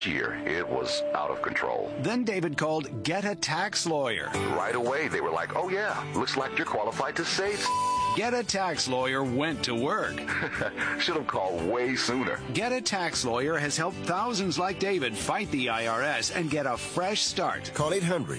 year. It was out of control. Then David called Get a Tax Lawyer. Right away, they were like, oh yeah, looks like you're qualified to save. Get a Tax Lawyer went to work. Should have called way sooner. Get a Tax Lawyer has helped thousands like David fight the IRS and get a fresh start. Call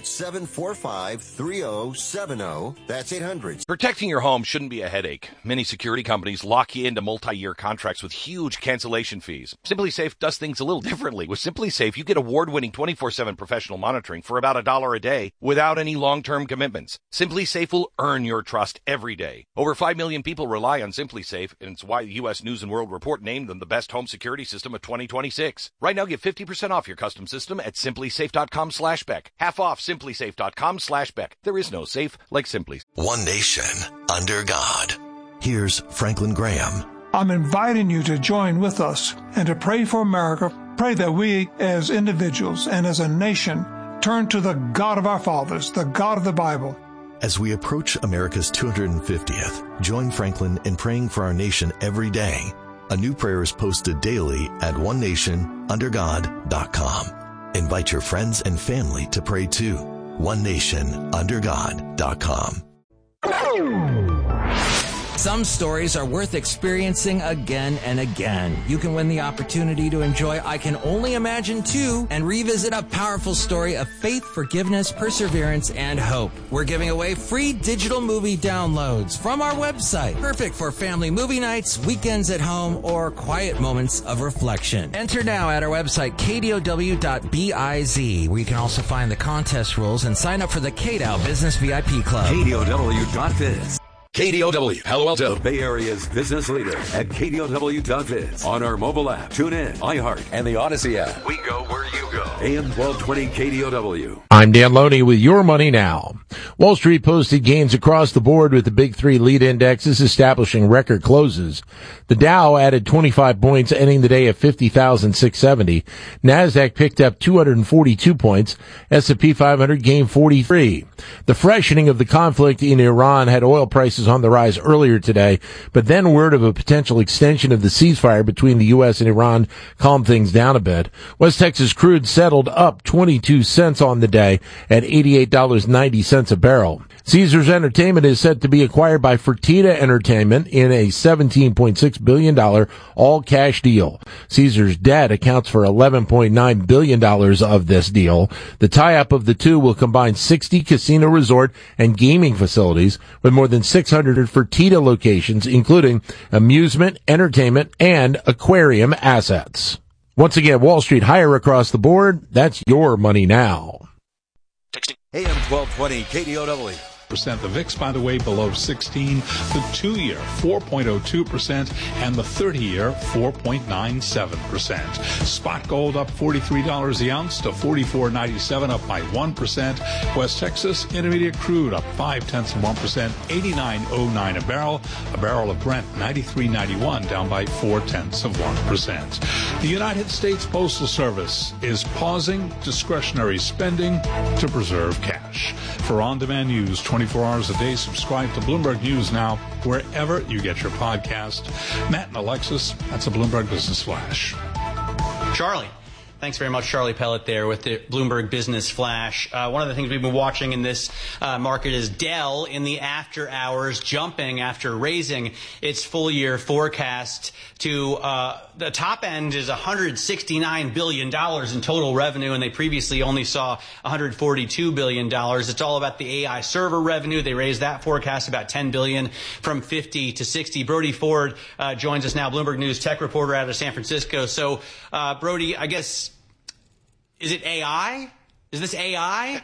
800-745-3070. That's 800. Protecting your home shouldn't be a headache. Many security companies lock you into multi-year contracts with huge cancellation fees. SimpliSafe does things a little differently. With SimpliSafe, you get award-winning 24/7 professional monitoring for about $1 a day without any long-term commitments. SimpliSafe will earn your trust every day. Over 5 million people rely on SimpliSafe, and it's why the U.S. News & World Report named them the best home security system of 2026. Right now, get 50% off your custom system at SimpliSafe.com/Beck. Half off SimpliSafe.com/Beck. There is no safe like Simply. One nation under God. Here's Franklin Graham. I'm inviting you to join with us and to pray for America. Pray that we as individuals and as a nation turn to the God of our fathers, the God of the Bible. As we approach America's 250th, join Franklin in praying for our nation every day. A new prayer is posted daily at onenationundergod.com. Invite your friends and family to pray too. onenationundergod.com. Some stories are worth experiencing again and again. You can win the opportunity to enjoy I Can Only Imagine 2 and revisit a powerful story of faith, forgiveness, perseverance, and hope. We're giving away free digital movie downloads from our website. Perfect for family movie nights, weekends at home, or quiet moments of reflection. Enter now at our website, kdow.biz, where you can also find the contest rules and sign up for the KDOW Business VIP Club. KDOW.biz. KDOW, Palo Alto, Bay Area's business leader at KDOW.biz. On our mobile app, TuneIn, iHeart, and the Odyssey app. We go where you go. AM 1220 KDOW. I'm Dan Loney with Your Money Now. Wall Street posted gains across the board with the big three lead indexes establishing record closes. The Dow added 25 points, ending the day at 50,670. NASDAQ picked up 242 points. S&P 500 gained 43. The freshening of the conflict in Iran had oil prices on the rise earlier today, but then word of a potential extension of the ceasefire between the U.S. and Iran calmed things down a bit. West Texas crude settled up 22 cents on the day at $88.90 a barrel. Caesars Entertainment is set to be acquired by Fertitta Entertainment in a $17.6 billion all-cash deal. Caesars debt accounts for $11.9 billion of this deal. The tie-up of the two will combine 60 casino resort and gaming facilities with more than 600 Fertitta locations, including amusement, entertainment, and aquarium assets. Once again, Wall Street higher across the board. That's Your Money Now. AM 1220 KDOW. The VIX, by the way, below 16. The 2-year, 4.02%, and the 30-year, 4.97%. Spot gold up $43 the ounce to $44.97, up by 1%. West Texas Intermediate crude up 0.5%, $89.09 a barrel. A barrel of Brent, $93.91, down by 0.4%. The United States Postal Service is pausing discretionary spending to preserve cash. For on-demand news 24 hours a day, subscribe to Bloomberg News Now wherever you get your podcast. Matt and Alexis, that's a Bloomberg Business Flash. Charlie. Thanks very much, Charlie Pellet there with the Bloomberg Business Flash. One of the things we've been watching in this market is Dell in the after hours jumping after raising its full year forecast to the top end is $169 billion in total revenue, and they previously only saw $142 billion. It's all about the AI server revenue. They raised that forecast about $10 billion from 50 to 60. Brody Ford joins us now, Bloomberg News tech reporter out of San Francisco. So, Brody, I guess, is it AI? Is this AI?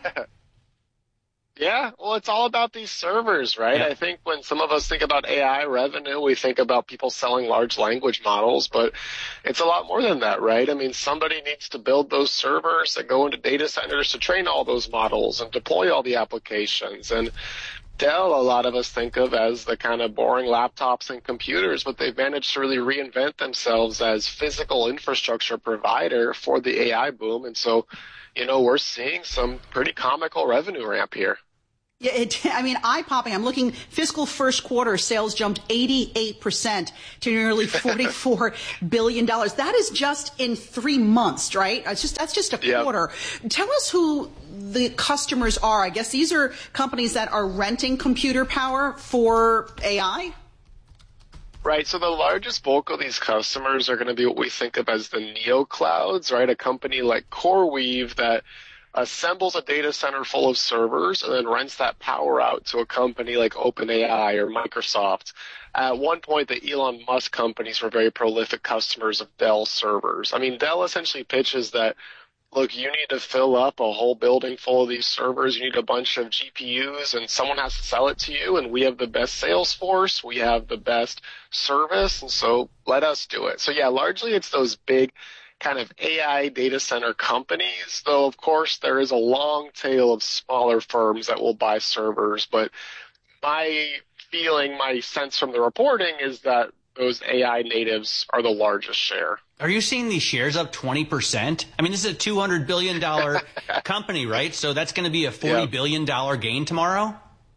Yeah, well, it's all about these servers, right? Yeah. I think when some of us think about AI revenue, we think about people selling large language models, but it's a lot more than that, right? I mean, somebody needs to build those servers that go into data centers to train all those models and deploy all the applications. And Dell, a lot of us think of as the kind of boring laptops and computers, but they've managed to really reinvent themselves as physical infrastructure provider for the AI boom. And so, you know, we're seeing some pretty comical revenue ramp here. Yeah, eye-popping. I'm looking, fiscal first quarter sales jumped 88% to nearly $44 billion. That is just in 3 months, right? That's just a quarter. Tell us who the customers are. I guess these are companies that are renting computer power for AI? Right. So the largest bulk of these customers are going to be what we think of as the neoclouds, right? A company like CoreWeave that assembles a data center full of servers and then rents that power out to a company like OpenAI or Microsoft. At one point, the Elon Musk companies were very prolific customers of Dell servers. I mean, Dell essentially pitches that, look, you need to fill up a whole building full of these servers. You need a bunch of GPUs, and someone has to sell it to you. And we have the best sales force. We have the best service. And so let us do it. So, yeah, largely it's those big kind of AI data center companies, though, of course, there is a long tail of smaller firms that will buy servers. But my feeling, my sense from the reporting is that those AI natives are the largest share. Are you seeing these shares up 20%? I mean, this is a $200 billion company, right? So that's going to be a $40 billion gain tomorrow?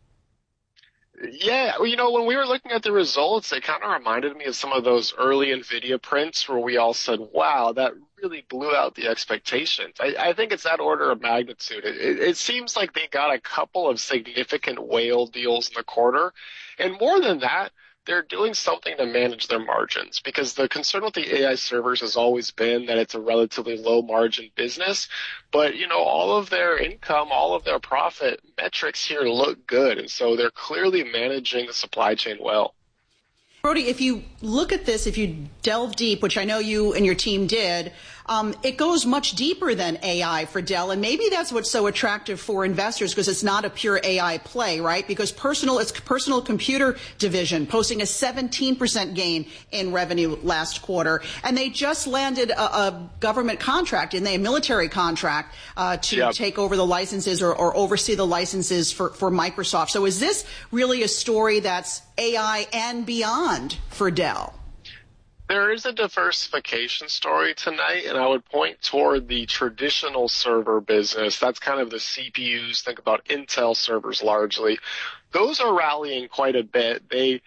Yeah, well, when we were looking at the results, it kind of reminded me of some of those early NVIDIA prints where we all said, wow, that really blew out the expectations. I think it's that order of magnitude. It seems like they got a couple of significant whale deals in the quarter. And more than that, they're doing something to manage their margins, because the concern with the AI servers has always been that it's a relatively low margin business. But, all of their income, all of their profit metrics here look good. And so they're clearly managing the supply chain well. Brody, if you look at this, if you delve deep, which I know you and your team did, it goes much deeper than AI for Dell. And maybe that's what's so attractive for investors, because it's not a pure AI play, right? Because it's personal computer division posting a 17% gain in revenue last quarter. And they just landed a government contract, a military contract, to take over the licenses or oversee the licenses for Microsoft. So is this really a story that's AI and beyond for Dell? There is a diversification story tonight, and I would point toward the traditional server business. That's kind of the CPUs. Think about Intel servers largely. Those are rallying quite a bit.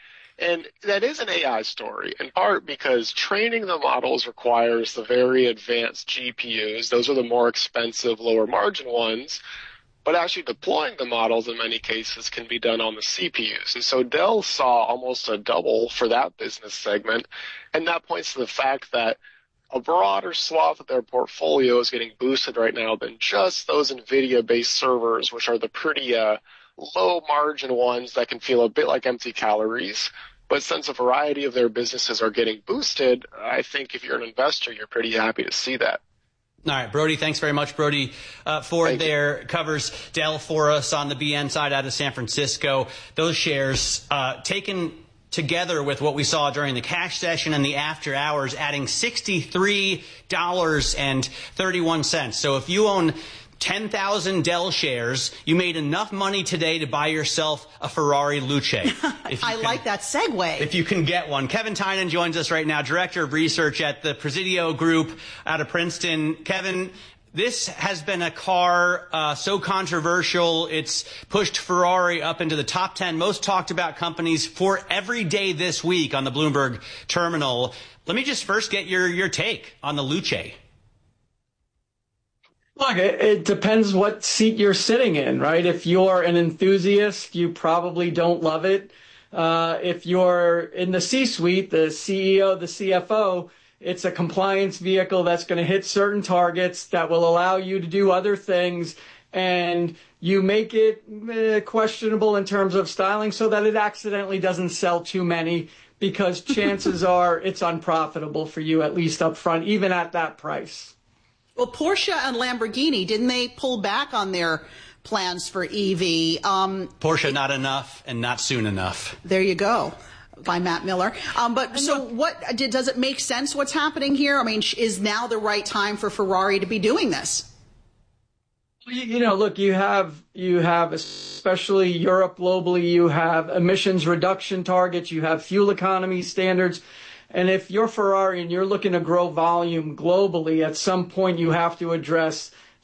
And that is an AI story, in part because training the models requires the very advanced GPUs. Those are the more expensive, lower margin ones. But actually deploying the models in many cases can be done on the CPUs. And so Dell saw almost a double for that business segment. And that points to the fact that a broader swath of their portfolio is getting boosted right now than just those NVIDIA-based servers, which are the pretty low-margin ones that can feel a bit like empty calories. But since a variety of their businesses are getting boosted, I think if you're an investor, you're pretty happy to see that. All right, Brody, thanks very much. Brody Ford there covers Dell for us on the BN side out of San Francisco. Those shares taken together with what we saw during the cash session and the after hours, adding $63.31. So if you own 10,000 Dell shares, you made enough money today to buy yourself a Ferrari Luce. Like that segue. If you can get one. Kevin Tynan joins us right now, Director of Research at the Presidio Group out of Princeton. Kevin, this has been a car so controversial, it's pushed Ferrari up into the top 10 most talked about companies for every day this week on the Bloomberg terminal. Let me just first get your take on the Luce. Look, it depends what seat you're sitting in, right? If you're an enthusiast, you probably don't love it. If you're in the C-suite, the CEO, the CFO, it's a compliance vehicle that's going to hit certain targets that will allow you to do other things, and you make it questionable in terms of styling so that it accidentally doesn't sell too many, because chances are it's unprofitable for you, at least up front, even at that price. Well, Porsche and Lamborghini, didn't they pull back on their plans for EV? Porsche, not enough and not soon enough. There you go, by Matt Miller. Does it make sense what's happening here? I mean, is now the right time for Ferrari to be doing this? Look, you have especially Europe globally, you have emissions reduction targets, you have fuel economy standards. And if you're Ferrari and you're looking to grow volume globally, at some point you have to address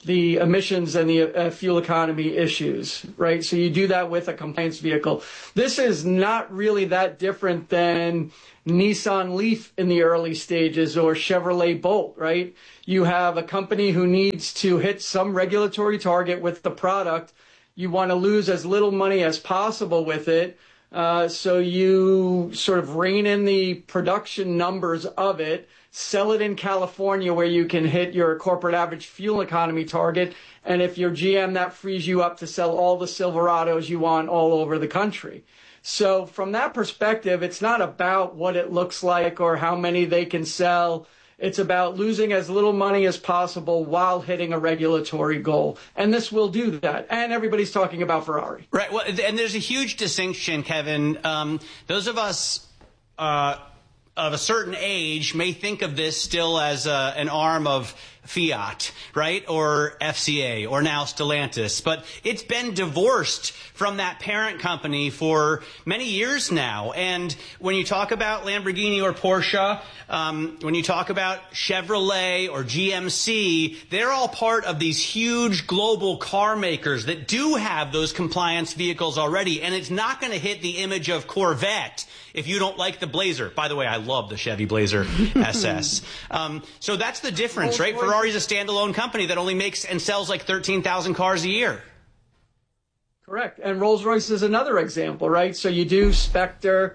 the emissions and the fuel economy issues, right? So you do that with a compliance vehicle. This is not really that different than Nissan Leaf in the early stages or Chevrolet Bolt, right? You have a company who needs to hit some regulatory target with the product. You want to lose as little money as possible with it. So you sort of rein in the production numbers of it, sell it in California where you can hit your corporate average fuel economy target. And if you're GM, that frees you up to sell all the Silverados you want all over the country. So from that perspective, it's not about what it looks like or how many they can sell. It's about losing as little money as possible while hitting a regulatory goal. And this will do that. And everybody's talking about Ferrari. Right. Well, and there's a huge distinction, Kevin. Those of us of a certain age may think of this still as an arm of Fiat, right? Or FCA, or now Stellantis. But it's been divorced from that parent company for many years now. And when you talk about Lamborghini or Porsche, when you talk about Chevrolet or GMC, they're all part of these huge global car makers that do have those compliance vehicles already. And it's not going to hit the image of Corvette if you don't like the Blazer. By the way, I love the Chevy Blazer SS. So that's the difference, right? Ferrari's a standalone company that only makes and sells like 13,000 cars a year. Correct. And Rolls-Royce is another example, right? So you do Spectre,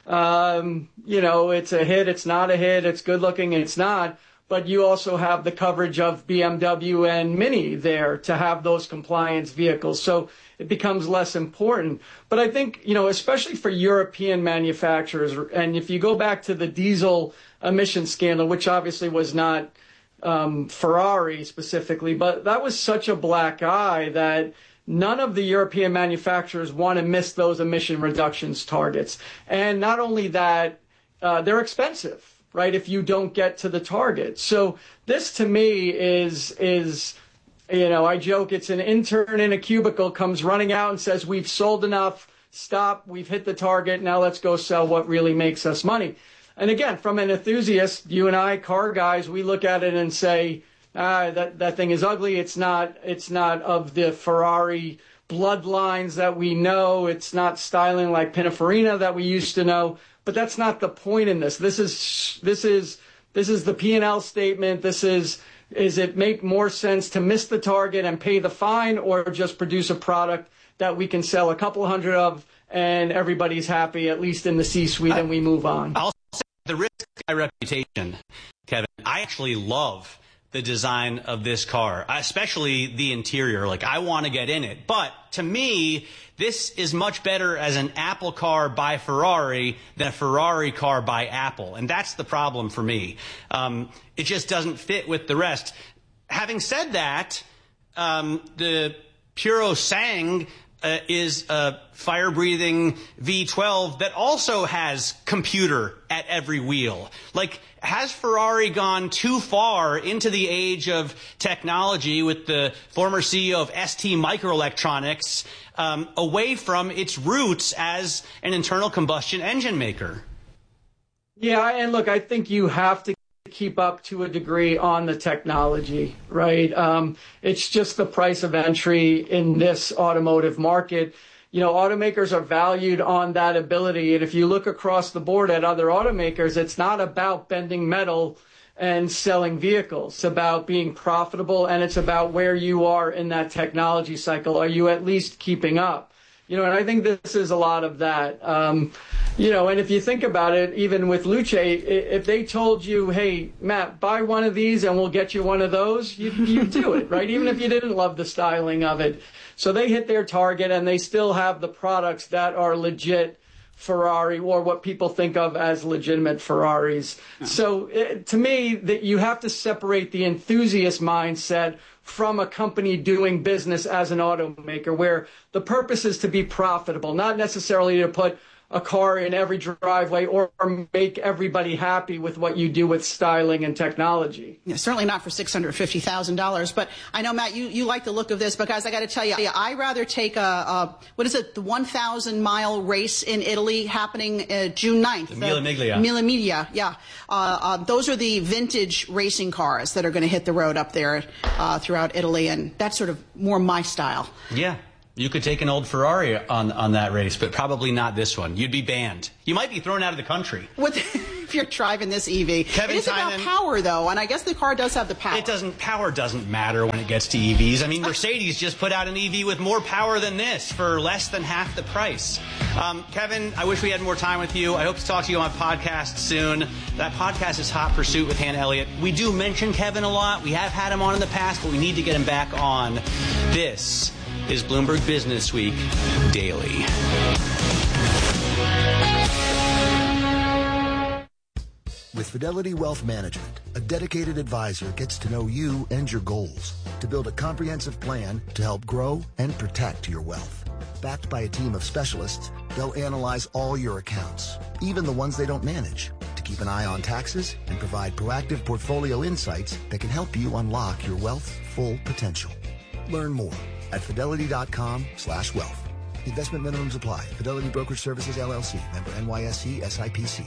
it's a hit, it's not a hit, it's good looking, it's not. But you also have the coverage of BMW and Mini there to have those compliance vehicles. So it becomes less important. But I think, especially for European manufacturers, and if you go back to the diesel emission scandal, which obviously was not Ferrari specifically, but that was such a black eye that none of the European manufacturers want to miss those emission reductions targets. And not only that, they're expensive, right, if you don't get to the target. So this to me is I joke, it's an intern in a cubicle comes running out and says, we've sold enough, stop, we've hit the target, now let's go sell what really makes us money. And again, from an enthusiast, you and I, car guys, we look at it and say, that thing is ugly. It's not of the Ferrari bloodlines that we know. It's not styling like Pininfarina that we used to know. But that's not the point in this. This is the P&L statement. Is it make more sense to miss the target and pay the fine, or just produce a product that we can sell a couple hundred of and everybody's happy, at least in the C-suite, and we move on? I'll say the risk of my reputation, Kevin. I actually love the design of this car, especially the interior. Like, I want to get in it. But to me, this is much better as an Apple car by Ferrari than a Ferrari car by Apple. And that's the problem for me. It just doesn't fit with the rest. Having said that, the Purosangue is a fire-breathing V12 that also has computer at every wheel. Like, has Ferrari gone too far into the age of technology with the former CEO of ST Microelectronics away from its roots as an internal combustion engine maker? Yeah, and look, I think you have to keep up to a degree on the technology, right? It's just the price of entry in this automotive market. Automakers are valued on that ability. And if you look across the board at other automakers, it's not about bending metal and selling vehicles. It's about being profitable, and it's about where you are in that technology cycle. Are you at least keeping up? And I think this is a lot of that. And if you think about it, even with Luce, if they told you, hey, Matt, buy one of these and we'll get you one of those, you'd do it, right? Even if you didn't love the styling of it. So they hit their target, and they still have the products that are legit Ferrari, or what people think of as legitimate Ferraris. So to me, that you have to separate the enthusiast mindset from a company doing business as an automaker, where the purpose is to be profitable, not necessarily to put a car in every driveway or make everybody happy with what you do with styling and technology. Yeah, certainly not for $650,000. But I know, Matt, you like the look of this, because I got to tell you, I rather take the 1,000-mile race in Italy happening June 9th. The Mille Miglia. Mille Miglia, yeah. Those are the vintage racing cars that are going to hit the road up there throughout Italy, and that's sort of more my style. Yeah. You could take an old Ferrari on that race, but probably not this one. You'd be banned. You might be thrown out of the country. If you're driving this EV. Kevin it is Tynan, about power, though, and I guess the car does have the power. Power doesn't matter when it gets to EVs. I mean, Mercedes just put out an EV with more power than this for less than half the price. Kevin, I wish we had more time with you. I hope to talk to you on a podcast soon. That podcast is Hot Pursuit with Hannah Elliott. We do mention Kevin a lot. We have had him on in the past, but we need to get him back on. This is Bloomberg Business Week Daily. With Fidelity Wealth Management, a dedicated advisor gets to know you and your goals to build a comprehensive plan to help grow and protect your wealth. Backed by a team of specialists, they'll analyze all your accounts, even the ones they don't manage, to keep an eye on taxes and provide proactive portfolio insights that can help you unlock your wealth's full potential. Learn more at fidelity.com/wealth. Investment minimums apply. Fidelity Brokerage Services, LLC. Member NYSE SIPC.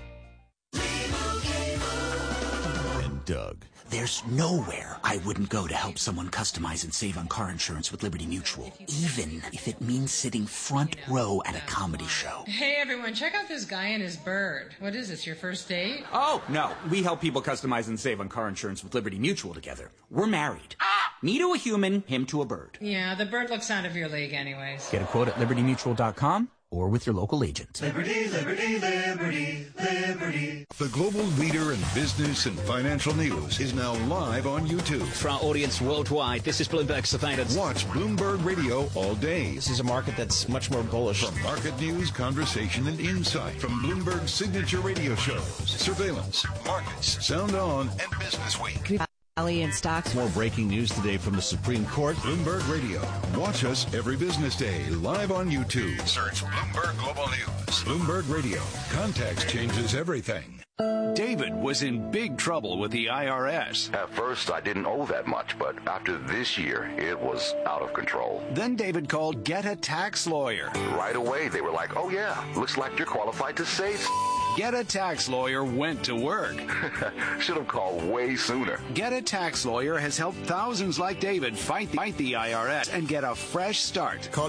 And Doug. There's nowhere I wouldn't go to help someone customize and save on car insurance with Liberty Mutual, even if it means sitting front row at a comedy show. Hey everyone, check out this guy and his bird. What is this, your first date? Oh, no. We help people customize and save on car insurance with Liberty Mutual together. We're married. Me to a human, him to a bird. Yeah, the bird looks out of your league anyways. Get a quote at libertymutual.com or with your local agent. Liberty, liberty, liberty, liberty. The global leader in business and financial news is now live on YouTube. For our audience worldwide, this is Bloomberg Surveillance. Watch Bloomberg Radio all day. This is a market that's much more bullish. From market news, conversation, and insight. From Bloomberg's signature radio shows, Surveillance, Markets, Sound On, and Business Week. And stocks. More breaking news today from the Supreme Court. Bloomberg Radio. Watch us every business day live on YouTube. Search Bloomberg Global News. Bloomberg Radio. Context changes everything. David was in big trouble with the IRS. At first, I didn't owe that much, but after this year, it was out of control. Then David called Get a Tax Lawyer. Right away, they were like, oh yeah, looks like you're qualified to save. Get a Tax Lawyer went to work. Should have called way sooner. Get a Tax Lawyer has helped thousands like David fight the IRS and get a fresh start. Call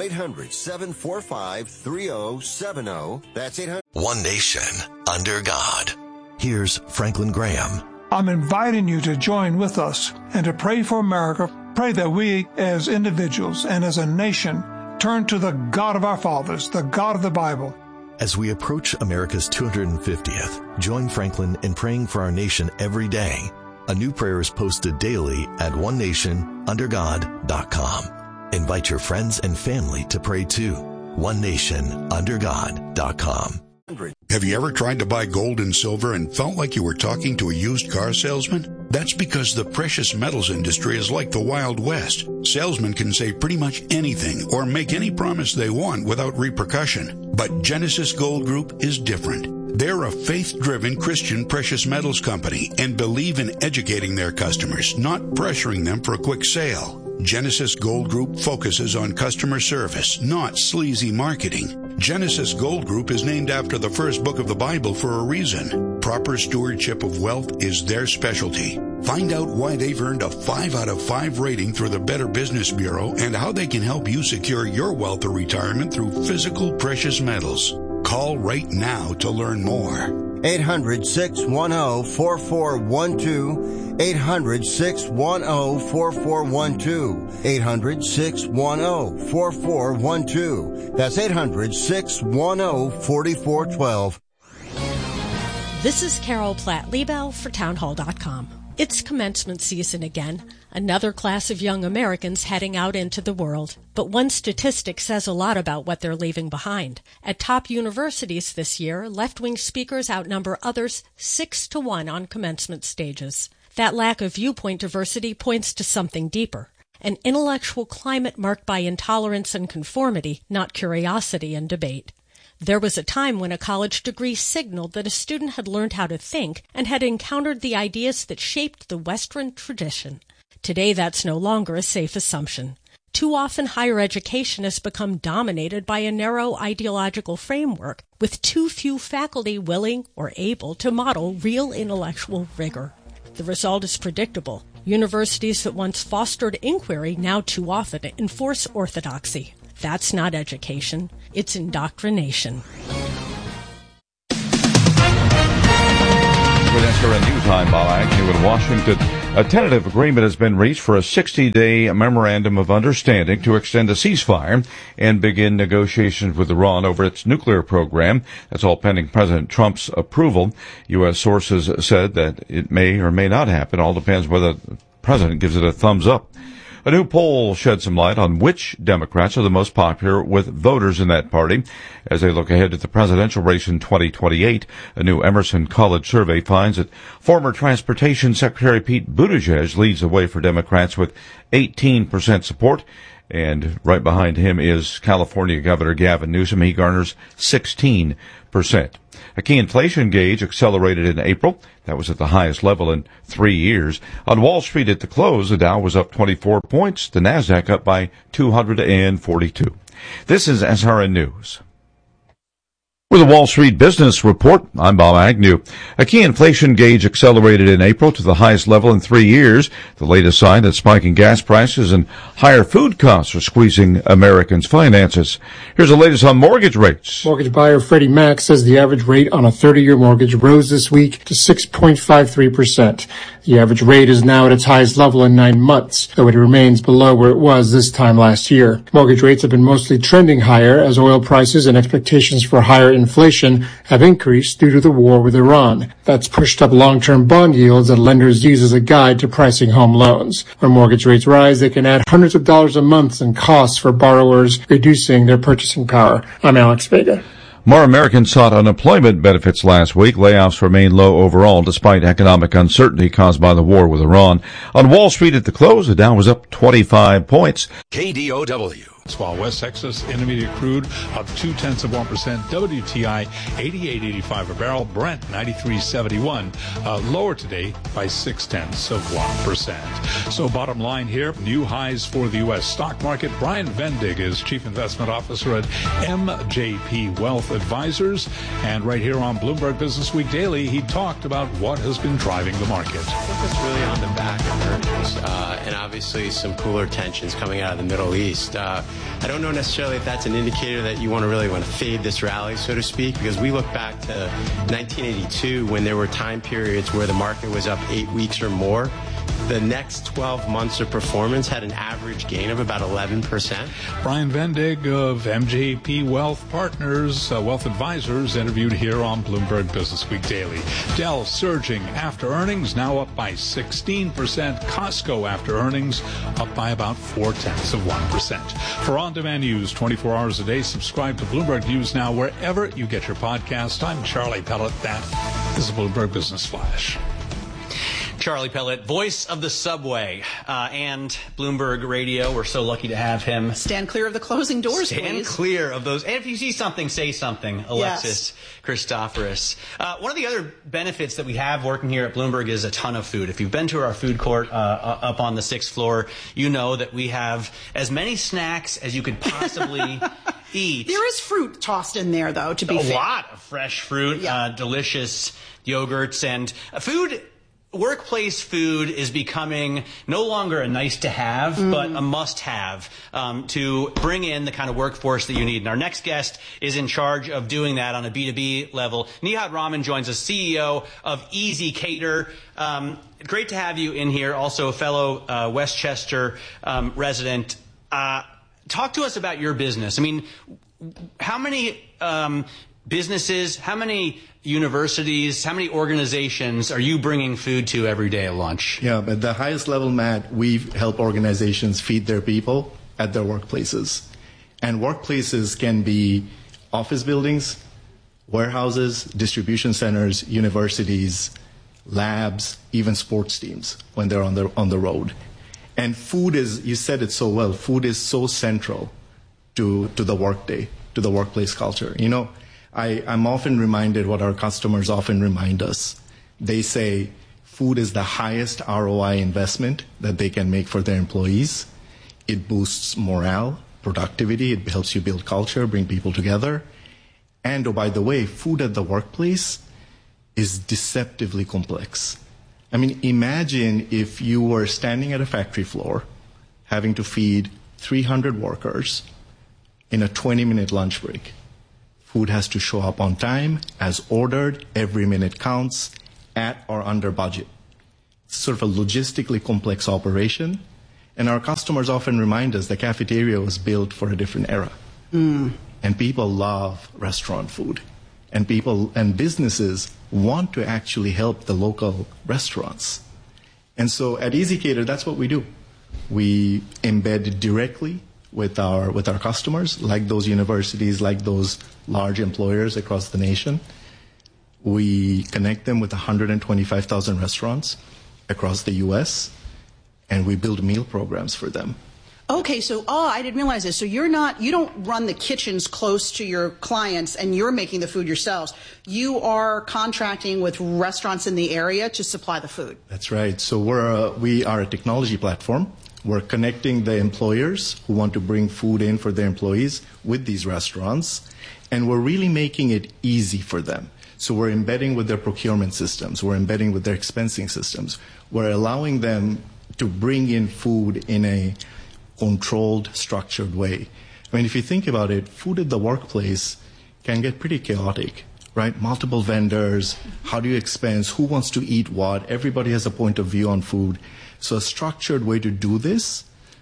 800-745-3070. That's 800. One nation under God. Here's Franklin Graham. I'm inviting you to join with us and to pray for America. Pray that we as individuals and as a nation turn to the God of our fathers, the God of the Bible. As we approach America's 250th, join Franklin in praying for our nation every day. A new prayer is posted daily at onenationundergod.com. Invite your friends and family to pray too. onenationundergod.com. Have you ever tried to buy gold and silver and felt like you were talking to a used car salesman? That's because the precious metals industry is like the Wild West. Salesmen can say pretty much anything or make any promise they want without repercussion. But Genesis Gold Group is different. They're a faith-driven Christian precious metals company and believe in educating their customers, not pressuring them for a quick sale. Genesis Gold Group focuses on customer service, not sleazy marketing. Genesis Gold Group is named after the first book of the Bible for a reason. Proper stewardship of wealth is their specialty. Find out why they've earned a 5 out of 5 rating through the Better Business Bureau and how they can help you secure your wealth or retirement through physical precious metals. Call right now to learn more. 800-610-4412. 800-610-4412. 800-610-4412. That's 800-610-4412. This is Carol Platt-Liebel for Townhall.com. It's commencement season again, another class of young Americans heading out into the world. But one statistic says a lot about what they're leaving behind. At top universities this year, left-wing speakers outnumber others 6-1 on commencement stages. That lack of viewpoint diversity points to something deeper. An intellectual climate marked by intolerance and conformity, not curiosity and debate. There was a time when a college degree signaled that a student had learned how to think and had encountered the ideas that shaped the Western tradition. Today, that's no longer a safe assumption. Too often, higher education has become dominated by a narrow ideological framework, with too few faculty willing or able to model real intellectual rigor. The result is predictable. Universities that once fostered inquiry now too often enforce orthodoxy. That's not education. It's indoctrination. With SRN News, I'm Bob Agnew in Washington. A tentative agreement has been reached for a 60-day memorandum of understanding to extend a ceasefire and begin negotiations with Iran over its nuclear program. That's all pending President Trump's approval. U.S. sources said that it may or may not happen. All depends whether the president gives it a thumbs up. A new poll shed some light on which Democrats are the most popular with voters in that party as they look ahead to the presidential race in 2028. A new Emerson College survey finds that former Transportation Secretary Pete Buttigieg leads the way for Democrats with 18% support. And right behind him is California Governor Gavin Newsom. He garners 16%. A key inflation gauge accelerated in April. That was at the highest level in 3 years. On Wall Street at the close, the Dow was up 24 points. The Nasdaq up by 242. This is SRN News. With a Wall Street Business Report, I'm Bob Agnew. A key inflation gauge accelerated in April to the highest level in 3 years, the latest sign that spiking gas prices and higher food costs are squeezing Americans' finances. Here's the latest on mortgage rates. Mortgage buyer Freddie Mac says the average rate on a 30-year mortgage rose this week to 6.53%. The average rate is now at its highest level in 9 months, though it remains below where it was this time last year. Mortgage rates have been mostly trending higher as oil prices and expectations for higher inflation have increased due to the war with Iran. That's pushed up long-term bond yields that lenders use as a guide to pricing home loans. When mortgage rates rise, they can add hundreds of dollars a month in costs for borrowers, reducing their purchasing power. I'm Alex Vega. More Americans sought unemployment benefits last week. Layoffs remain low overall despite economic uncertainty caused by the war with Iran. On Wall Street at the close, the Dow was up 25 points. KDOW. While West Texas Intermediate crude up 0.2%, WTI 88.85 a barrel, Brent 93.71, lower today by 0.6%. So bottom line here, new highs for the U.S. stock market. Brian Vendig is Chief Investment Officer at MJP Wealth Advisors, and right here on Bloomberg Business Week Daily, he talked about what has been driving the market. I think it's really on the back of earnings, and obviously some cooler tensions coming out of the Middle East. I don't know necessarily if that's an indicator that you want to fade this rally, so to speak, because we look back to 1982 when there were time periods where the market was up 8 weeks or more. The next 12 months of performance had an average gain of about 11%. Brian Vendig of MJP Wealth Partners, Wealth Advisors, interviewed here on Bloomberg Business Week Daily. Dell surging after earnings, now up by 16%. Costco after earnings, up by about 0.4%. For on-demand news 24 hours a day, subscribe to Bloomberg News Now wherever you get your podcast. I'm Charlie Pellet. That is the Bloomberg Business Flash. Charlie Pellet, voice of the subway, and Bloomberg Radio. We're so lucky to have him. Stand clear of the closing doors, please. Stand clear of those. And if you see something, say something, Alexis Christoforous. One of the other benefits that we have working here at Bloomberg is a ton of food. If you've been to our food court up on the 6th floor, you know that we have as many snacks as you could possibly eat. There is fruit tossed in there, though, to be fair. A lot of fresh fruit, delicious yogurts, and food. Workplace food is becoming no longer a nice to have, but a must have to bring in the kind of workforce that you need. And our next guest is in charge of doing that on a B2B level. Nihat Raman joins us, CEO of Easy Cater. Great to have you in here. Also a fellow Westchester resident. Talk to us about your business. I mean, how many businesses, how many universities, how many organizations are you bringing food to every day at lunch? Yeah, at the highest level, Matt, we help organizations feed their people at their workplaces. And workplaces can be office buildings, warehouses, distribution centers, universities, labs, even sports teams when they're on the road. And food is, you said it so well, food is so central to the workday, to the workplace culture. You know, I'm often reminded what our customers often remind us. They say food is the highest ROI investment that they can make for their employees. It boosts morale, productivity. It helps you build culture, bring people together. And, oh, by the way, food at the workplace is deceptively complex. I mean, imagine if you were standing at a factory floor having to feed 300 workers in a 20-minute lunch break. Food has to show up on time, as ordered, every minute counts, at or under budget. It's sort of a logistically complex operation, and our customers often remind us the cafeteria was built for a different era. And people love restaurant food. And people and businesses want to actually help the local restaurants. And so at ezCater, that's what we do. We embed directly with our customers, like those universities, like those large employers across the nation. We connect them with 125,000 restaurants across the U.S., and we build meal programs for them. Okay, so I didn't realize this. So you don't run the kitchens close to your clients and you're making the food yourselves. You are contracting with restaurants in the area to supply the food. That's right. So we are a technology platform. We're connecting the employers who want to bring food in for their employees with these restaurants, and we're really making it easy for them. So we're embedding with their procurement systems. We're embedding with their expensing systems. We're allowing them to bring in food in a controlled, structured way. I mean, if you think about it, food at the workplace can get pretty chaotic, right? Multiple vendors, how do you expense, who wants to eat what? Everybody has a point of view on food. So a structured way to do this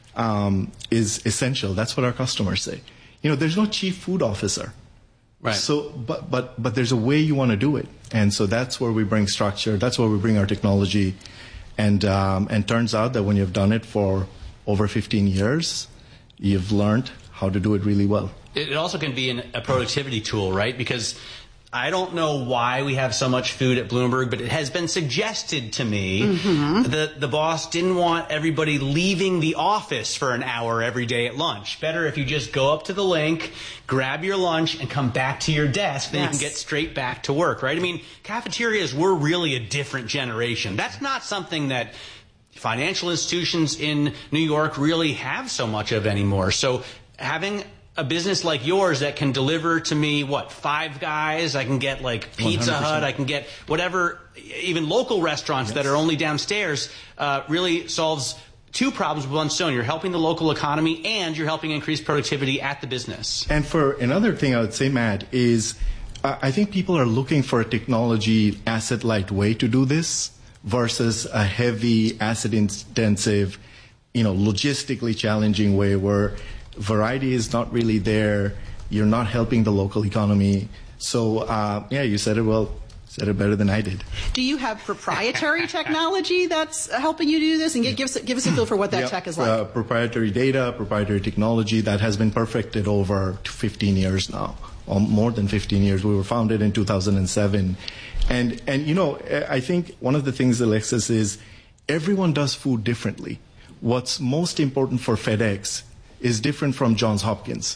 is essential. That's what our customers say. You know, there's no chief food officer. Right. So, but there's a way you want to do it. And so that's where we bring structure. That's where we bring our technology. And turns out that when you've done it for over 15 years, you've learned how to do it really well. It also can be a productivity tool, right? Because I don't know why we have so much food at Bloomberg, but it has been suggested to me that the boss didn't want everybody leaving the office for an hour every day at lunch. Better if you just go up to the link, grab your lunch, and come back to your desk. Then you can get straight back to work, right? I mean, cafeterias were really a different generation. That's not something that financial institutions in New York really have so much of anymore. So having a business like yours that can deliver to me, Five Guys, I can get like Pizza 100%. Hut, I can get whatever, even local restaurants that are only downstairs, really solves two problems with one stone. You're helping the local economy and you're helping increase productivity at the business. And for another thing I would say, Matt, is I think people are looking for a technology asset-light way to do this versus a heavy, asset-intensive, logistically challenging way where variety is not really there. You're not helping the local economy. So, you said it well. Said it better than I did. Do you have proprietary technology that's helping you do this? And give us a feel for what that tech is like. Proprietary data, proprietary technology that has been perfected over 15 years now. More than 15 years. We were founded in 2007. And I think one of the things, Alexis, is everyone does food differently. What's most important for FedEx is different from Johns Hopkins.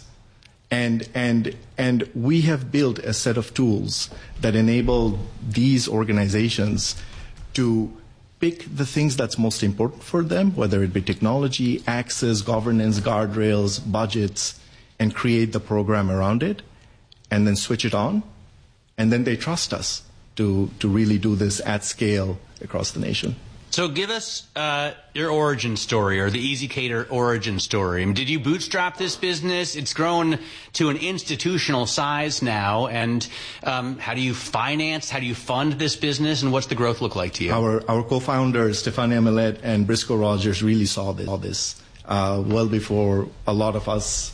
And we have built a set of tools that enable these organizations to pick the things that's most important for them, whether it be technology, access, governance, guardrails, budgets, and create the program around it, and then switch it on. And then they trust us to really do this at scale across the nation. So give us your origin story, or the ezCater origin story. I mean, did you bootstrap this business? It's grown to an institutional size now. And how do you finance, how do you fund this business, and what's the growth look like to you? Our co-founders, Stefania Millet and Briscoe Rogers, really saw this well before a lot of us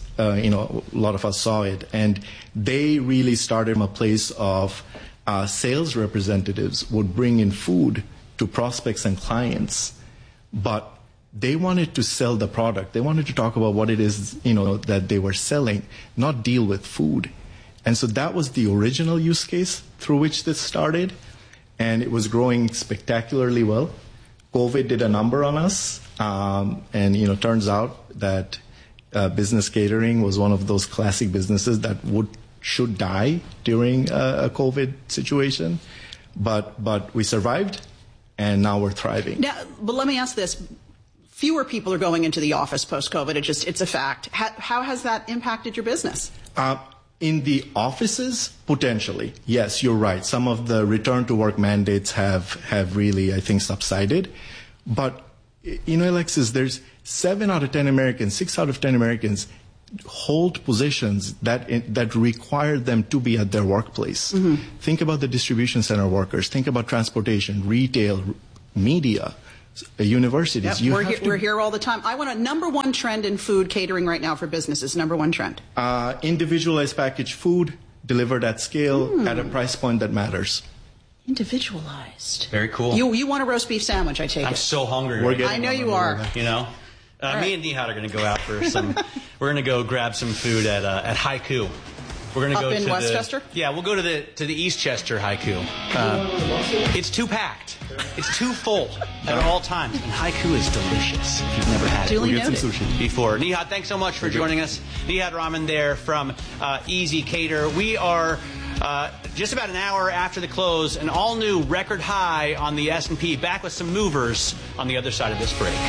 saw it. And they really started from a place of sales representatives would bring in food to prospects and clients, but they wanted to sell the product. They wanted to talk about what it is, that they were selling, not deal with food. And so that was the original use case through which this started, and it was growing spectacularly well. COVID did a number on us, and turns out that business catering was one of those classic businesses that would should die during a COVID situation, but we survived, and now we're thriving. Now, but let me ask this. Fewer people are going into the office post-COVID. It's a fact. How has that impacted your business? In the offices, potentially. Yes, you're right. Some of the return to work mandates have really, I think, subsided. But, Alexis, there's 7 out of 10 Americans, 6 out of 10 Americans hold positions that require them to be at their workplace. Mm-hmm. Think about the distribution center workers. Think about transportation, retail, media, universities. Yep, we're here all the time. I want a number one trend in food catering right now for businesses. Number one trend. Individualized packaged food delivered at scale at a price point that matters. Individualized. Very cool. You want a roast beef sandwich, I take it. I'm so hungry. I know you are. Me and Nihad are going to go out for some. We're going to go grab some food at Haiku. We're going to go in to Westchester. We'll go to the Eastchester Haiku. It's too packed. It's too full at all times, and Haiku is delicious. If you've never had We'll get some sushi before. Nihad, thanks so much for joining us. Nihad Raman there from Easy Cater. We are. Just about an hour after the close, an all-new record high on the S&P. Back with some movers on the other side of this break.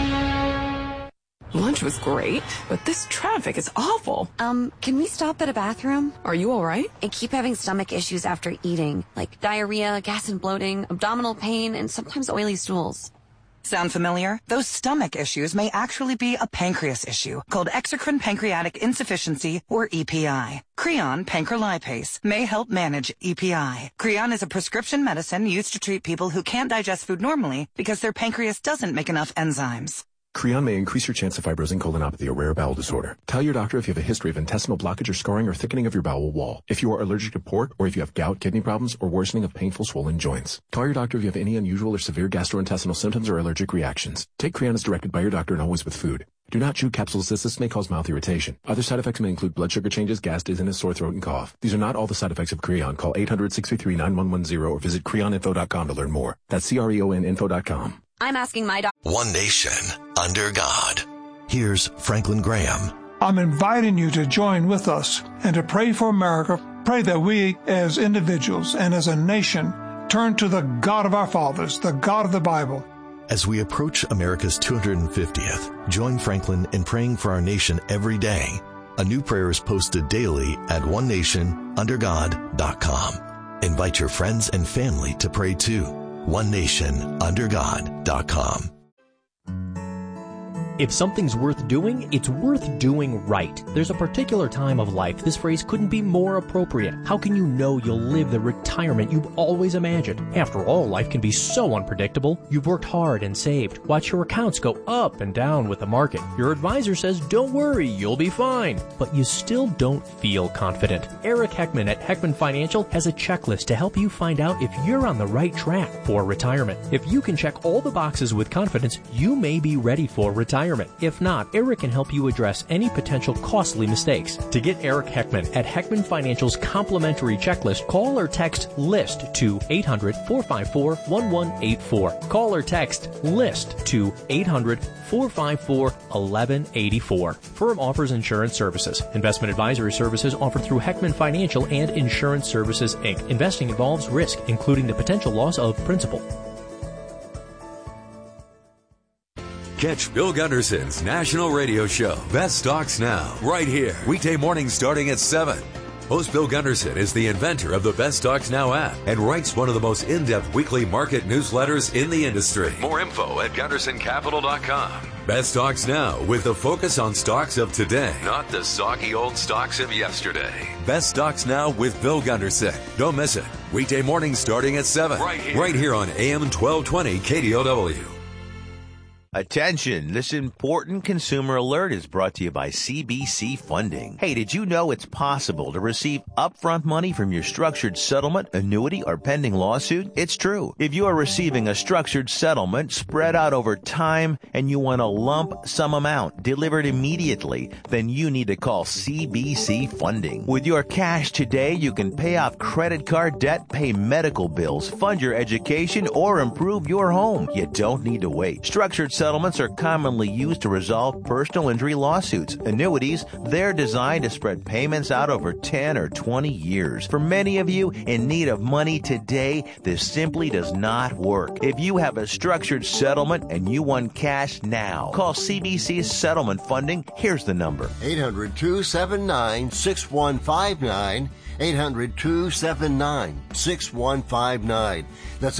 Lunch was great, but this traffic is awful. Can we stop at a bathroom? Are you all right? I keep having stomach issues after eating, like diarrhea, gas and bloating, abdominal pain, and sometimes oily stools. Sound familiar? Those stomach issues may actually be a pancreas issue called exocrine pancreatic insufficiency, or EPI. Creon pancrelipase may help manage EPI. Creon is a prescription medicine used to treat people who can't digest food normally because their pancreas doesn't make enough enzymes. Creon may increase your chance of fibrosing colonopathy, a rare bowel disorder. Tell your doctor if you have a history of intestinal blockage or scarring or thickening of your bowel wall. If you are allergic to pork, or if you have gout, kidney problems, or worsening of painful swollen joints. Call your doctor if you have any unusual or severe gastrointestinal symptoms or allergic reactions. Take Creon as directed by your doctor and always with food. Do not chew capsules as this may cause mouth irritation. Other side effects may include blood sugar changes, gas, dizziness, sore throat, and cough. These are not all the side effects of Creon. Call 800-633-9110 or visit creoninfo.com to learn more. That's CREONinfo.com. I'm asking my doctor. One nation, under God. Here's Franklin Graham. I'm inviting you to join with us and to pray for America. Pray that we as individuals and as a nation turn to the God of our fathers, the God of the Bible. As we approach America's 250th, join Franklin in praying for our nation every day. A new prayer is posted daily at onenationundergod.com. Invite your friends and family to pray too. onenationundergod.com. If something's worth doing, it's worth doing right. There's a particular time of life this phrase couldn't be more appropriate. How can you know you'll live the retirement you've always imagined? After all, life can be so unpredictable. You've worked hard and saved. Watch your accounts go up and down with the market. Your advisor says, don't worry, you'll be fine. But you still don't feel confident. Eric Heckman at Heckman Financial has a checklist to help you find out if you're on the right track for retirement. If you can check all the boxes with confidence, you may be ready for retirement. If not, Eric can help you address any potential costly mistakes. To get Eric Heckman at Heckman Financial's complimentary checklist, call or text LIST to 800-454-1184. Call or text LIST to 800-454-1184. Firm offers insurance services. Investment advisory services offered through Heckman Financial and Insurance Services, Inc. Investing involves risk, including the potential loss of principal. Catch Bill Gunderson's national radio show, Best Stocks Now, right here, weekday mornings starting at 7. Host Bill Gunderson is the inventor of the Best Stocks Now app and writes one of the most in-depth weekly market newsletters in the industry. More info at GundersonCapital.com. Best Stocks Now, with the focus on stocks of today, not the soggy old stocks of yesterday. Best Stocks Now with Bill Gunderson. Don't miss it. Weekday mornings starting at 7. Right here on AM 1220 KDOW. Attention, this important consumer alert is brought to you by CBC Funding. Hey, did you know it's possible to receive upfront money from your structured settlement, annuity, or pending lawsuit? It's true. If you are receiving a structured settlement spread out over time and you want a lump sum amount delivered immediately, then you need to call CBC Funding. With your cash today, you can pay off credit card debt, pay medical bills, fund your education, or improve your home. You don't need to wait. Structured settlements are commonly used to resolve personal injury lawsuits. Annuities, they're designed to spread payments out over 10 or 20 years. For many of you in need of money today, this simply does not work. If you have a structured settlement and you want cash now, call CBC's Settlement Funding. Here's the number. 800-279-6159. 800-279-6159. That's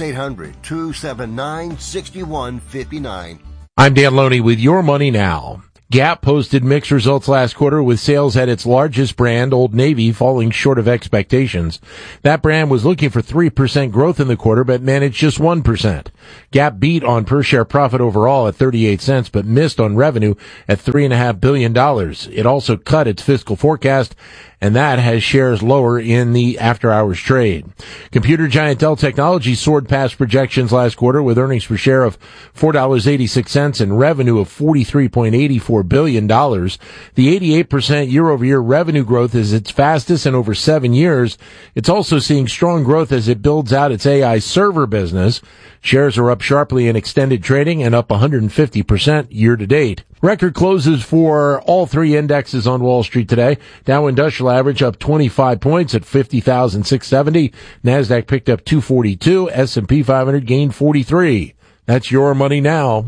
800-279-6159. I'm Dan Loney with Your Money Now. Gap posted mixed results last quarter with sales at its largest brand, Old Navy, falling short of expectations. That brand was looking for 3% growth in the quarter, but managed just 1%. Gap beat on per-share profit overall at 38 cents, but missed on revenue at $3.5 billion. It also cut its fiscal forecast, and that has shares lower in the after-hours trade. Computer giant Dell Technologies soared past projections last quarter with earnings per share of $4.86 and revenue of $43.84 billion. The 88% year-over-year revenue growth is its fastest in over 7 years. It's also seeing strong growth as it builds out its AI server business. Shares are up sharply in extended trading and up 150% year-to-date. Record closes for all three indexes on Wall Street today. Dow Industrial Average up 25 points at 50,670. NASDAQ picked up 242. S&P 500 gained 43. That's Your Money Now.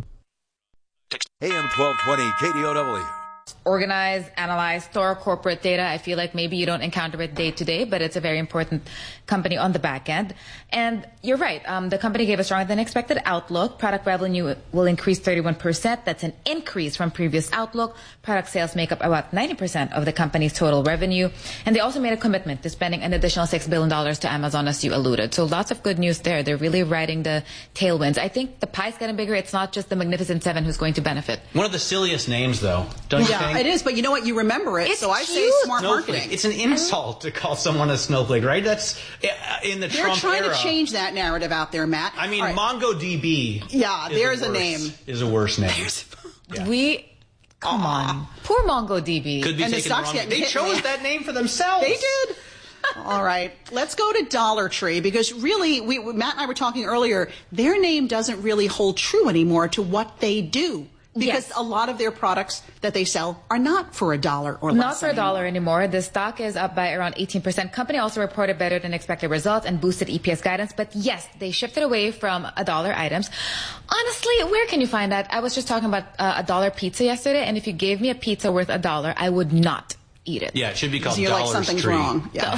AM 1220 KDOW. Organize, analyze, store corporate data. I feel like maybe you don't encounter it day to day, but it's a very important company on the back end. And you're right. The company gave a stronger than expected outlook. Product revenue will increase 31%. That's an increase from previous outlook. Product sales make up about 90% of the company's total revenue. And they also made a commitment to spending an additional $6 billion to Amazon, as you alluded. So lots of good news there. They're really riding the tailwinds. I think the pie's getting bigger. It's not just the Magnificent Seven who's going to benefit. One of the silliest names, though, don't you think? It is, but you know what? You remember it, so I say smart marketing. It's an insult to call someone a snowflake, right? That's in the Trump era. They're trying to change that narrative out there, Matt. I mean, MongoDB. Yeah, there's a name. Is a worse name. Come on. Poor MongoDB. Could be taken wrong. They chose that name for themselves. They did. All right, let's go to Dollar Tree, because really, Matt and I were talking earlier, their name doesn't really hold true anymore to what they do. Because a lot of their products that they sell are not for $1 or less. Not for $1 anymore. The stock is up by around 18%. Company also reported better than expected results and boosted EPS guidance. But yes, they shifted away from $1 items. Honestly, where can you find that? I was just talking about a $1 pizza yesterday, and if you gave me a pizza worth $1, I would not eat it. Yeah, it should be called Dollar Tree. Something's wrong. Yeah.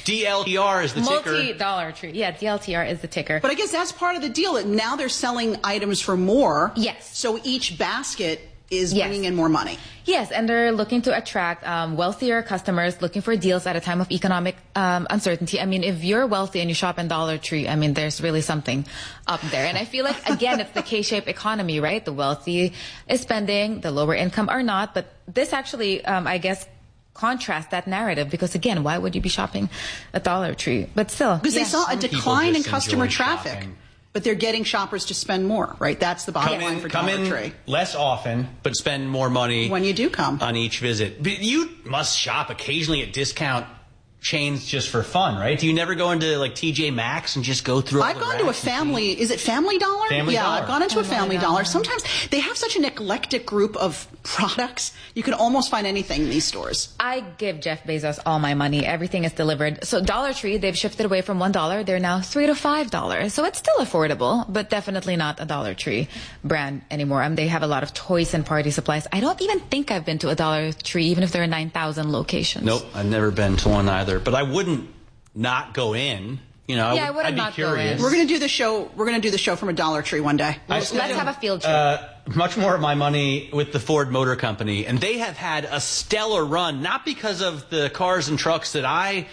DLTR is the ticker. Multi-Dollar Tree. Yeah, DLTR is the ticker. But I guess that's part of the deal. Now they're selling items for more. Yes. So each basket is bringing in more money. Yes, and they're looking to attract wealthier customers looking for deals at a time of economic uncertainty. I mean, if you're wealthy and you shop in Dollar Tree, I mean, there's really something up there. And I feel like, again, it's the K-shaped economy, right? The wealthy is spending, the lower income are not. But this actually, I guess, contrast that narrative, because again, why would you be shopping at Dollar Tree? But still, because they saw a decline in customer traffic, but they're getting shoppers to spend more, right? That's the bottom line for Dollar Tree. Come in less often, but spend more money when you do come on each visit. But you must shop occasionally at discount chains just for fun, right? Do you never go into like TJ Maxx and just go through? I've gone to a Family. Is it Family Dollar? Family Dollar. I've gone into a Family Dollar. Sometimes they have such an eclectic group of products. You can almost find anything in these stores. I give Jeff Bezos all my money. Everything is delivered. So Dollar Tree, they've shifted away from $1. They're now $3 to $5. So it's still affordable, but definitely not a Dollar Tree brand anymore. They have a lot of toys and party supplies. I don't even think I've been to a Dollar Tree, even if there are 9,000 locations. Nope, I've never been to one either. But I wouldn't not go in. You know, I'd be curious. We're going to do the show. We're going to do the show from a Dollar Tree one day. Let's have a field trip. Much more of my money with the Ford Motor Company, and they have had a stellar run, not because of the cars and trucks that I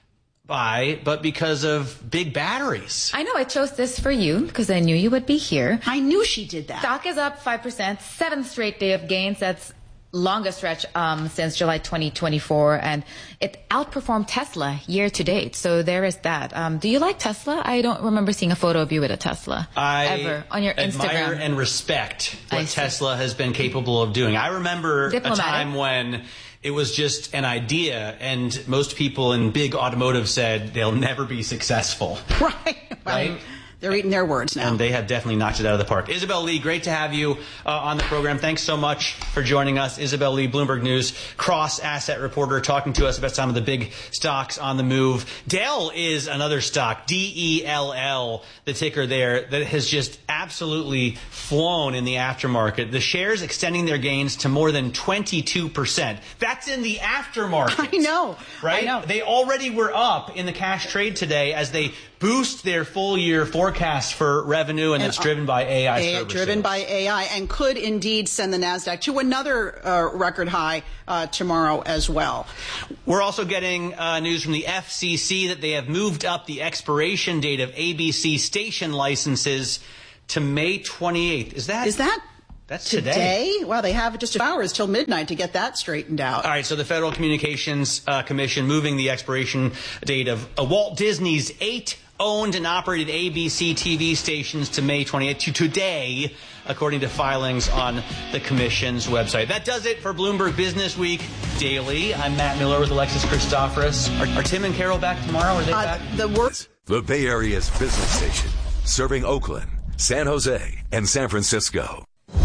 buy, but because of big batteries. I know. I chose this for you because I knew you would be here. I knew she did that. Stock is up 5%, seventh straight day of gains. That's longest stretch since July 2024, and it outperformed Tesla year to date. So there is that. Do you like Tesla? I don't remember seeing a photo of you with a Tesla ever on your Instagram. I admire and respect what Tesla has been capable of doing. I remember a time when it was just an idea, and most people in big automotive said they'll never be successful. Right. They're eating their words now. And they have definitely knocked it out of the park. Isabel Lee, great to have you on the program. Thanks so much for joining us. Isabel Lee, Bloomberg News cross-asset reporter, talking to us about some of the big stocks on the move. Dell is another stock, DELL, the ticker there, that has just absolutely flown in the aftermarket. The shares extending their gains to more than 22%. That's in the aftermarket. I know. Right? I know. They already were up in the cash trade today as they boost their full-year forecast for revenue, and it's driven by AI server driven sales. by AI, and could indeed send the NASDAQ to another record high tomorrow as well. We're also getting news from the FCC that they have moved up the expiration date of ABC station licenses to May 28th. Is that? That's today. Wow, they have just hours till midnight to get that straightened out. All right, so the Federal Communications Commission moving the expiration date of Walt Disney's 8 owned and operated ABC TV stations to May 28th, to today, according to filings on the Commission's website. That does it for Bloomberg Business Week Daily. I'm Matt Miller with Alexis Christoforous. Are Tim and Carol back tomorrow? Are they back? The Bay Area's business station, serving Oakland, San Jose, and San Francisco.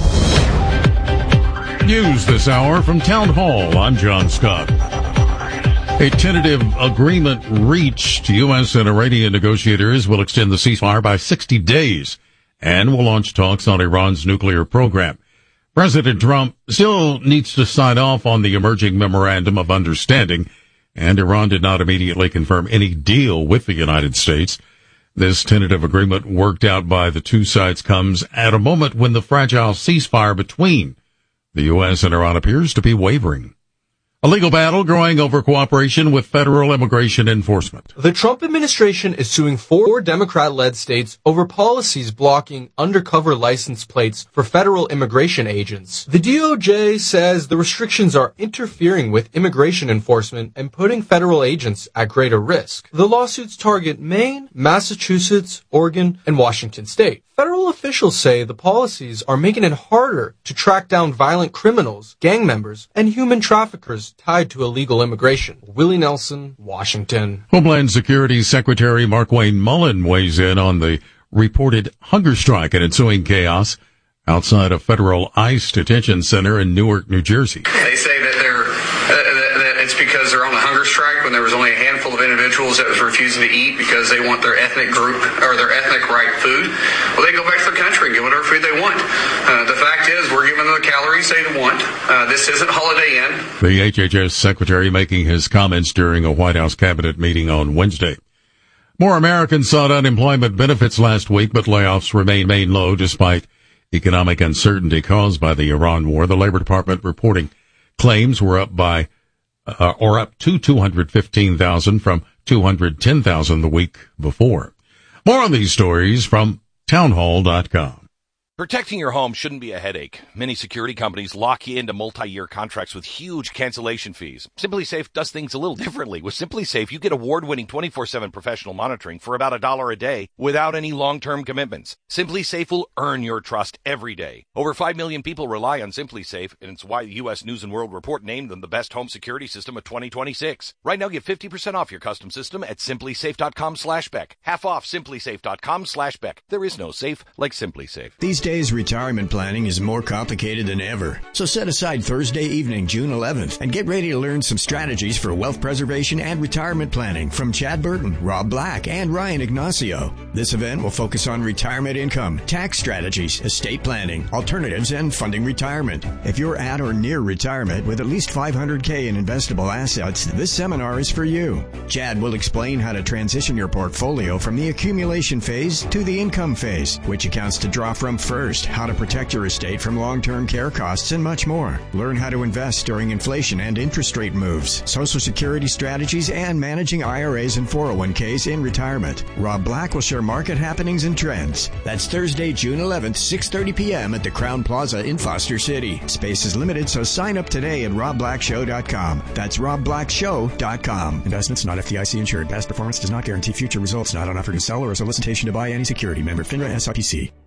News this hour from Town Hall. I'm John Scott. A tentative agreement reached. U.S. and Iranian negotiators will extend the ceasefire by 60 days and will launch talks on Iran's nuclear program. President Trump still needs to sign off on the emerging memorandum of understanding, and Iran did not immediately confirm any deal with the United States. This tentative agreement worked out by the two sides comes at a moment when the fragile ceasefire between the U.S. and Iran appears to be wavering. A legal battle growing over cooperation with federal immigration enforcement. The Trump administration is suing 4 Democrat-led states over policies blocking undercover license plates for federal immigration agents. The DOJ says the restrictions are interfering with immigration enforcement and putting federal agents at greater risk. The lawsuits target Maine, Massachusetts, Oregon, and Washington state. Federal officials say the policies are making it harder to track down violent criminals, gang members, and human traffickers tied to illegal immigration. Willie Nelson, Washington. Homeland Security Secretary Markwayne Mullin weighs in on the reported hunger strike and ensuing chaos outside a federal ICE detention center in Newark, New Jersey. They say that that it's because they're on a hunger strike when there was only a handful of individuals that was refusing to eat because they want their ethnic group or their ethnic right food. Well, they go back to their country and get whatever food they want. The fact is, we're giving them the calories they want. This isn't Holiday Inn. The HHS secretary making his comments during a White House cabinet meeting on Wednesday. More Americans sought unemployment benefits last week, but layoffs remain low despite economic uncertainty caused by the Iran war. The Labor Department reporting claims were up to 215,000 from 210,000 the week before. More on these stories from townhall.com. Protecting your home shouldn't be a headache. Many security companies lock you into multi-year contracts with huge cancellation fees. SimpliSafe does things a little differently. With SimpliSafe, you get award-winning 24/7 professional monitoring for about $1 a day without any long-term commitments. SimpliSafe will earn your trust every day. Over 5 million people rely on SimpliSafe, and it's why the U.S. News & World Report named them the best home security system of 2026. Right now, get 50% off your custom system at SimpliSafe.com/Beck. Half off SimpliSafe.com/Beck. There is no safe like SimpliSafe. These days, retirement planning is more complicated than ever. So set aside Thursday evening, June 11th, and get ready to learn some strategies for wealth preservation and retirement planning from Chad Burton, Rob Black, and Ryan Ignacio. This event will focus on retirement income, tax strategies, estate planning, alternatives, and funding retirement. If you're at or near retirement with at least $500K in investable assets, this seminar is for you. Chad will explain how to transition your portfolio from the accumulation phase to the income phase, which accounts to draw from first, how to protect your estate from long-term care costs, and much more. Learn how to invest during inflation and interest rate moves, Social Security strategies, and managing IRAs and 401ks in retirement. Rob Black will share market happenings and trends. That's Thursday, June 11th, 6:30 p.m. at the Crown Plaza in Foster City. Space is limited, so sign up today at robblackshow.com. That's robblackshow.com. Investments not FDIC insured. Past performance does not guarantee future results. Not an offer to sell or a solicitation to buy any security. Member FINRA SIPC.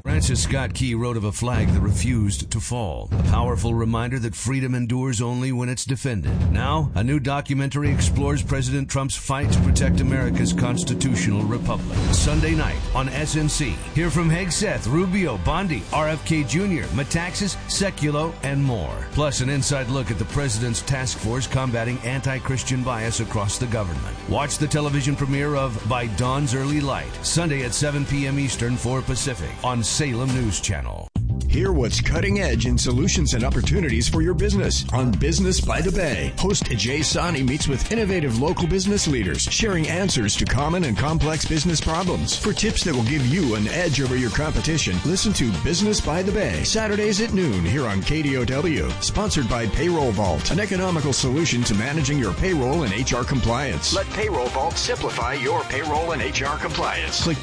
Francis Scott Key wrote of a flag that refused to fall, a powerful reminder that freedom endures only when it's defended. Now, a new documentary explores President Trump's fight to protect America's constitutional republic. Sunday night on SNC. Hear from Hegseth, Rubio, Bondi, RFK Jr., Metaxas, Sekulow, and more. Plus, an inside look at the president's task force combating anti-Christian bias across the government. Watch the television premiere of By Dawn's Early Light, Sunday at 7 p.m. Eastern, 4 Pacific, on Salem News Channel. Hear what's cutting edge in solutions and opportunities for your business on Business by the Bay. Host Jay Sani meets with innovative local business leaders, sharing answers to common and complex business problems. For tips that will give you an edge over your competition, listen to Business by the Bay, Saturdays at noon here on KDOW. Sponsored by Payroll Vault, an economical solution to managing your payroll and HR compliance. Let Payroll Vault simplify your payroll and HR compliance. Click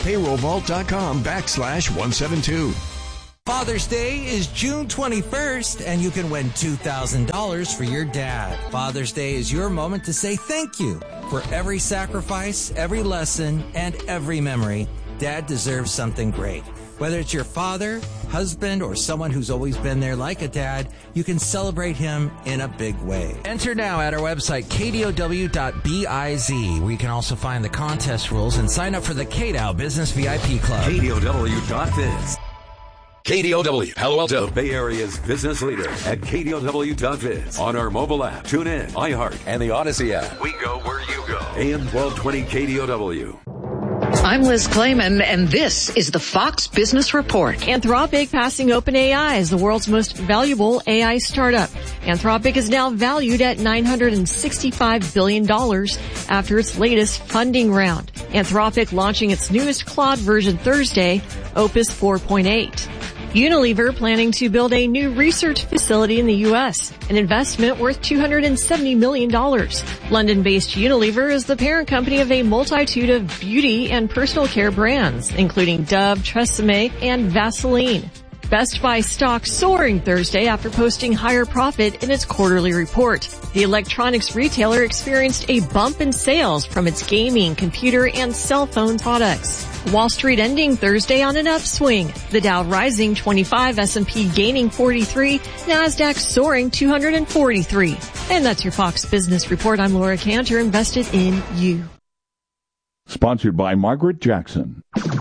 payrollvault.com/172. Father's Day is June 21st, and you can win $2,000 for your dad. Father's Day is your moment to say thank you for every sacrifice, every lesson, and every memory. Dad deserves something great. Whether it's your father, husband, or someone who's always been there like a dad, you can celebrate him in a big way. Enter now at our website, kdow.biz, where you can also find the contest rules and sign up for the KDOW Business VIP Club. KDOW.biz. KDOW, Palo Alto, Bay Area's business leader at KDOW.biz. On our mobile app, tune in, iHeart, and the Odyssey app. We go where you go. AM 1220 KDOW. I'm Liz Clayman, and this is the Fox Business Report. Anthropic passing OpenAI as the world's most valuable AI startup. Anthropic is now valued at $965 billion after its latest funding round. Anthropic launching its newest Claude version Thursday, Opus 4.8. Unilever planning to build a new research facility in the U.S., an investment worth $270 million. London-based Unilever is the parent company of a multitude of beauty and personal care brands, including Dove, Tresemme, and Vaseline. Best Buy stock soaring Thursday after posting higher profit in its quarterly report. The electronics retailer experienced a bump in sales from its gaming, computer, and cell phone products. Wall Street ending Thursday on an upswing. The Dow rising 25, S&P gaining 43, NASDAQ soaring 243. And that's your Fox Business Report. I'm Laura Cantor, invested in you. Sponsored by Margaret Jackson.